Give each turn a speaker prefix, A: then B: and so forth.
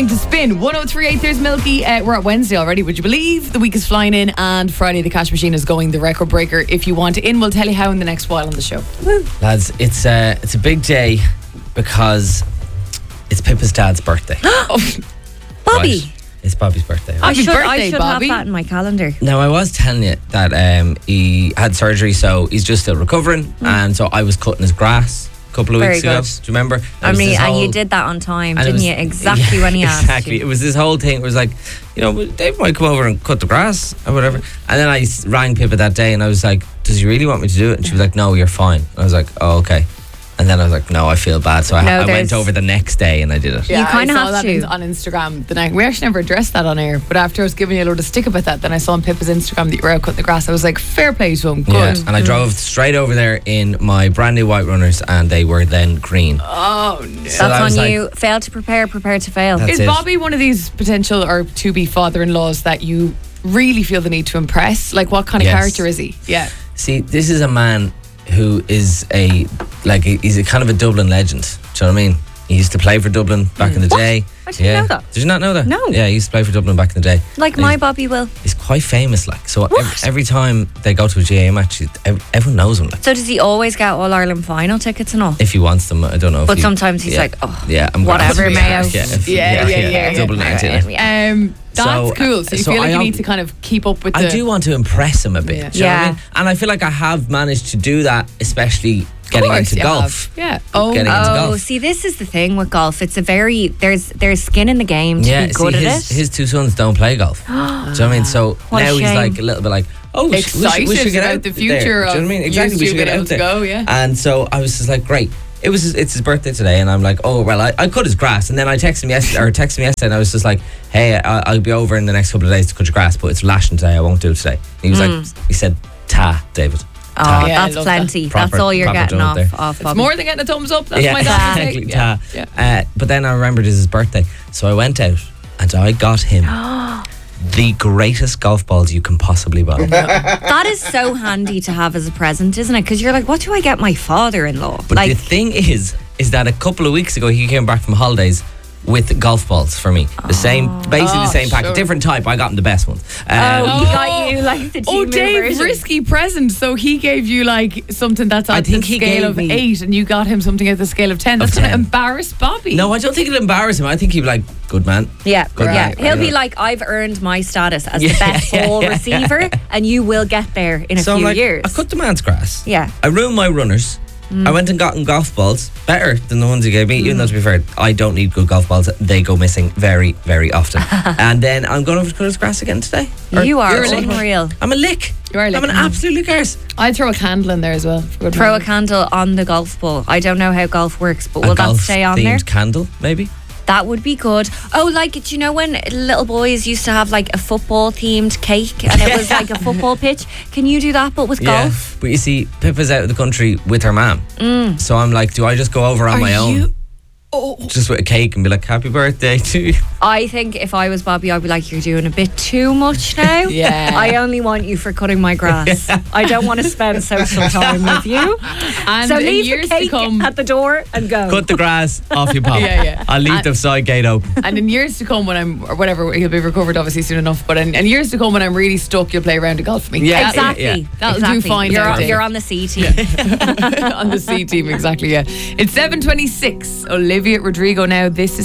A: listening to Spin 103.8. There's Milky. We're at Wednesday already, would you believe? The week is flying in, and Friday the cash machine is going the record breaker. If you want in, we'll tell you how in the next while on the show. Woo.
B: Lads, it's a big day because it's Pippa's dad's birthday.
C: Bobby.
B: Right. It's Bobby's birthday.
C: I should
A: birthday,
C: have
A: Bobby.
C: that in my calendar.
B: Now, I was telling you that he had surgery, so he's just still recovering. And so I was cutting his grass a couple of
C: Very
B: weeks ago.
C: good.
B: Do you remember?
C: And you did that on time,
B: and it
C: didn't
B: was-
C: you? Exactly when he asked
B: Exactly.
C: you.
B: It was this whole thing. It was like, Dave might come over and cut the grass or whatever. And then I rang Pippa that day and I was like, does he really want me to do it? And she was like, no, you're fine. I was like, oh, okay. And then I was like, no, I feel bad. So I went over the next day and I did it.
C: You kinda
A: I saw
C: have
A: that
C: to.
A: on Instagram. We actually never addressed that on air, but after I was giving you a load of stick about that, then I saw on Pippa's Instagram that you were out cutting the grass. I was like, fair play to him. Good.
B: Yeah, and I drove straight over there in my brand new white runners and they were then green.
A: Oh, no.
B: So
C: That's
B: I was
C: on
B: like,
C: you. Fail to prepare to fail.
B: That's
A: Is
B: it.
A: Bobby one of these potential or to-be father-in-laws that you really feel the need to impress? Like, what kind of
B: Yes.
A: character is he? Yeah.
B: See, this is a man who is he's a kind of a Dublin legend. Do you know what I mean? He used to play for Dublin back in the day.
C: I didn't know that.
B: Did you not know that?
C: No.
B: Yeah, he used to play for Dublin back in the day.
C: Like
B: And
C: my Bobby will.
B: he's quite famous, like. So every time they go to a GA match, everyone knows him, like.
C: So does he always get All Ireland final tickets and all?
B: If he wants them, I don't know.
C: But sometimes he's like, oh,
B: I'm
C: whatever,
B: grand.
C: Mayo.
A: Yeah.
B: Dublin
C: Alright,
B: legend.
C: yeah.
A: That's
B: So,
A: cool. So you
B: so
A: feel like
B: I
A: you
B: am-
A: need to kind of keep up with
B: I
A: the...
B: do want to impress him a bit.
A: Yeah.
B: Do you know what I
C: Yeah.
B: mean? And I feel like I have managed to do that, especially getting
A: course
B: into
A: you
B: golf.
A: have. Yeah. Oh,
B: Getting into
C: Oh,
B: golf.
C: see, this is the thing with golf. It's a very there's skin in the game to be good
B: see,
C: at
B: his,
C: it.
B: his two sons don't play golf. Do you know what I mean? So
C: What a
B: now he's
C: shame.
B: like a little bit like, oh, we
A: Excited
B: should get
A: about
B: out
A: the
B: there.
A: future
B: Do you know what I
A: of
B: mean?
A: you
B: Exactly, we
A: two
B: should get
A: being
B: out
A: able to
B: there.
A: go, yeah.
B: And so I was just like, great. It's his birthday today, and I'm like, oh well, I cut his grass, and then I texted him yesterday, and I was just like, hey, I'll be over in the next couple of days to cut your grass, but it's lashing today. I won't do it today. And he was like, he said, David.
C: Oh,
A: Yeah, I
C: that's
A: love
C: plenty.
B: that. Proper-
C: that's all you're
B: proper
C: getting
B: joke
C: off
B: there.
C: Bobby.
A: More than getting a thumbs up. That's
B: Yeah,
A: my dad's
B: exactly.
A: thing. Yeah.
B: But then I remembered it's his birthday, so I went out and I got him the greatest golf balls you can possibly buy.
C: That is so handy to have as a present, isn't it? Because you're like, what do I get my father-in-law?
B: But
C: Like,
B: the thing is that a couple of weeks ago he came back from holidays with golf balls for me. Basically the same pack,
A: sure.
B: different type. I got him the best ones.
C: he got you like the
A: Oh,
C: Timu
A: Dave,
C: version.
A: risky present. So he gave you like something that's
B: I
A: on
B: think
A: the
B: he
A: scale
B: gave
A: of
B: me-
A: 8 and you got him something at the scale of 10. That's going to
B: 10.
A: embarrass Bobby.
B: No, I don't think it'll embarrass him. I think he'd be like, good man.
C: Yeah,
B: Good
C: yeah.
B: guy.
C: He'll be
B: Yeah.
C: like, I've earned my status as the
B: Yeah,
C: best
B: yeah,
C: ball
B: yeah,
C: receiver, and you will get there in a
B: So I'm
C: few
B: like,
C: years.
B: I cut the man's grass.
C: Yeah.
B: I ruined my runners. I went and got him golf balls, better than the ones he gave me, even though to be fair, I don't need good golf balls. They go missing very, very often. And then I'm going over to cut his grass again today.
C: You are
A: You're a lick.
C: unreal.
B: I'm a lick.
A: You are a lick.
B: I'm an absolute lick arse.
A: I'd throw a candle in there as well. Good
C: Throw a
A: memory.
C: candle on the golf ball. I don't know how golf works, but will
B: A
C: that
B: golf
C: stay on there?
B: themed candle, maybe.
C: That would be good. Oh, like, do you know when little boys used to have like a football themed cake and it was like a football pitch? Can you do that but with golf?
B: But you see, Pippa's out of the country with her mum. So I'm like, do I just go over on my own?
A: you- Oh,
B: Just with a cake and be like, happy birthday to you.
C: I think if I was Bobby, I'd be like, you're doing a bit too much now.
A: Yeah.
C: I only want you for cutting my grass. I don't want to spend social time with you.
A: and
C: So
A: in
C: leave
A: years
C: the
A: to
C: cake
A: come,
C: at the door and go.
B: Cut the grass off your pop.
A: Yeah.
B: I'll leave the side gate open.
A: and in years to come when I'm, or whatever, he'll be recovered obviously soon enough, but in years to come when I'm really stuck, you'll play a round of golf with me.
B: Yeah.
C: Exactly.
A: That'll do fine
C: You're,
A: now, Dave.
C: you're on the C team.
A: On the C team, exactly, yeah. It's 7:26. Olivia Rodrigo now. This is